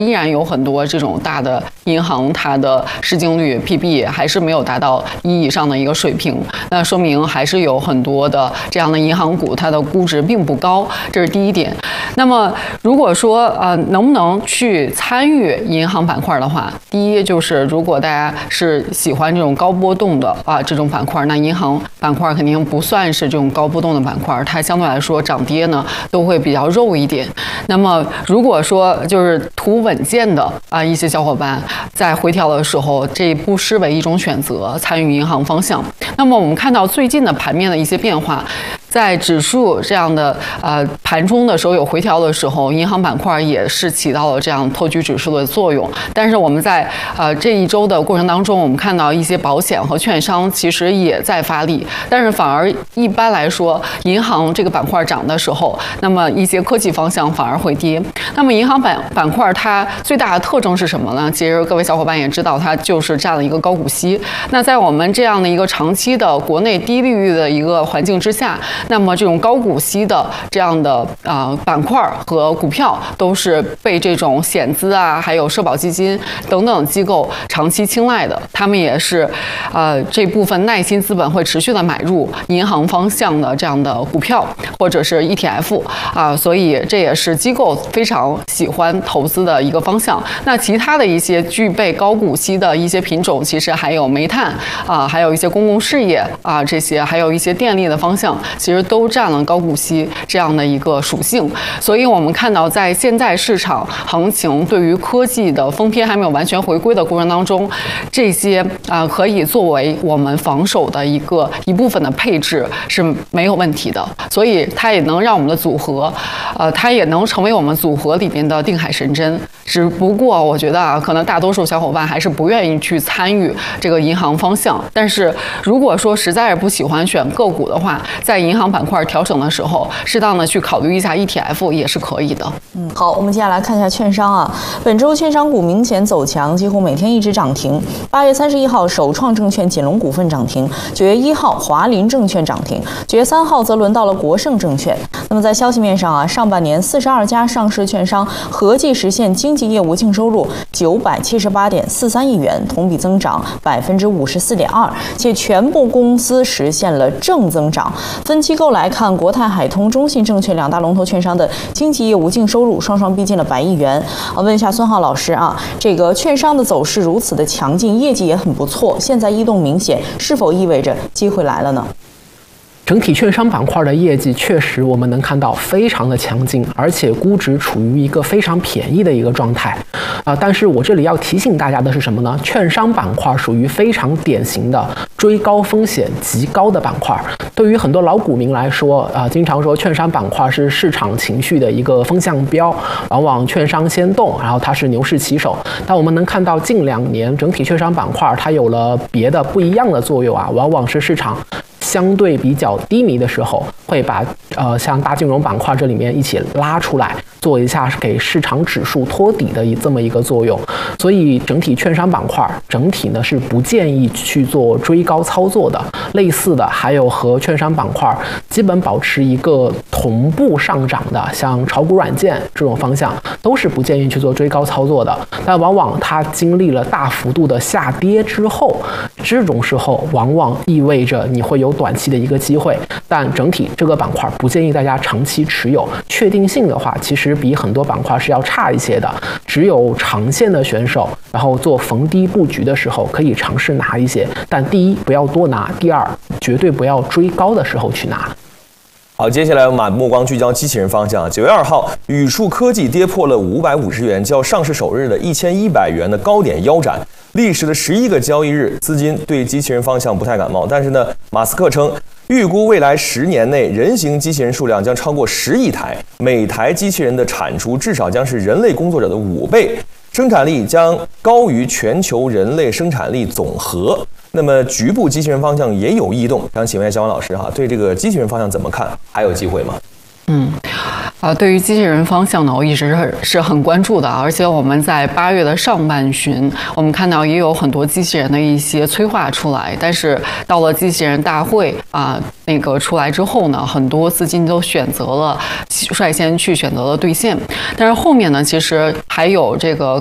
依然有很多这种大的银行，它的市净率 PB 还是没有达到1以上的一个水平，那说明还是有很多的这样的银行股，它的估值并不高，这是第一点。那么如果说能不能去参与银行板块的话，第一就是如果大家是喜欢这种高波动的这种板块，那银行板块肯定不算是这种高波动的板块，它相对来说涨跌呢都会比较肉一点。那么如果说就是图稳健的一些小伙伴在回调的时候，这不失为一种选择，参与银行方向。那么我们看到最近的盘面的一些变化，在指数这样的盘中的时候有回调的时候，银行板块也是起到了这样托举指数的作用。但是我们在这一周的过程当中，我们看到一些保险和券商其实也在发力，但是反而一般来说，银行这个板块涨的时候，那么一些科技方向反而会跌。那么银行板块它最大的特征是什么呢？其实各位小伙伴也知道，它就是占了一个高股息。那在我们这样的一个长期的国内低利率的一个环境之下，那么这种高股息的这样的板块和股票都是被这种险资还有社保基金等等机构长期青睐的，他们也是这部分耐心资本会持续的买入银行方向的这样的股票或者是 ETF 所以这也是机构非常喜欢投资的一个方向。那其他的一些具备高股息的一些品种，其实还有煤炭还有一些公共事业这些，还有一些电力的方向，其实都占了高股息这样的一个属性。所以我们看到在现在市场行情对于科技的疯批还没有完全回归的过程当中，这些可以作为我们防守的一部分的配置是没有问题的，所以它也能让我们的组合它也能成为我们组合里面的定海神针。只不过我觉得可能大多数小伙伴还是不愿意去参与这个银行方向。但是如果说实在是不喜欢选个股的话，在银行板块调整的时候，适当的去考虑一下 ETF 也是可以的。 好，我们接下来看一下券商本周券商股明显走强，几乎每天一直涨停。8月31号，首创证券锦龙股份涨停；9月1号，华林证券涨停；9月3号则轮到了国盛证券。那么在消息面上上半年42家上市券商合计实现经纪业务净收入978.43亿元，同比增长54.2%，且全部公司实现了正增长。分机构来看，国泰海通、中信证券两大龙头券商的经纪业务净收入双双逼近了100亿元。问一下孙浩老师这个券商的走势如此的强劲，业绩也很不错，现在异动明显，是否意味着机会来了呢？ 整体券商板块的业绩确实我们能看到非常的强劲，而且估值处于一个非常便宜的一个状态但是我这里要提醒大家的是什么呢？券商板块属于非常典型的追高风险极高的板块。对于很多老股民来说经常说券商板块是市场情绪的一个风向标，往往券商先动，然后它是牛市旗手。但我们能看到近2年整体券商板块它有了别的不一样的作用往往是市场相对比较低迷的时候，会把像大金融板块这里面一起拉出来，做一下给市场指数托底的这么一个作用。所以整体券商板块整体呢是不建议去做追高操作的。类似的还有和券商板块基本保持一个同步上涨的，像炒股软件这种方向都是不建议去做追高操作的。但往往它经历了大幅度的下跌之后，这种时候往往意味着你会有短期的一个机会，但整体这个板块不建议大家长期持有。确定性的话其实比很多板块是要差一些的，只有长线的选手然后做逢低布局的时候可以尝试拿一些，但第一不要多拿，第二绝对不要追高的时候去拿。 好，接下来我们把目光聚焦机器人方向。9月2号，宇树科技跌破了550元，较上市首日的1100元的高点腰斩。历时的11个交易日，资金对机器人方向不太感冒。但是呢，马斯克称，预估未来10年内人形机器人数量将超过10亿台，每台机器人的产出至少将是人类工作者的5倍，生产力将高于全球人类生产力总和。那么局部机器人方向也有异动，想请问肖王老师对这个机器人方向怎么看？还有机会吗？ 对于机器人方向呢，我一直是很关注的，而且我们在8月的上半旬，我们看到也有很多机器人的一些催化出来，但是到了机器人大会出来之后呢，很多资金都率先去选择了兑现，但是后面呢，其实还有这个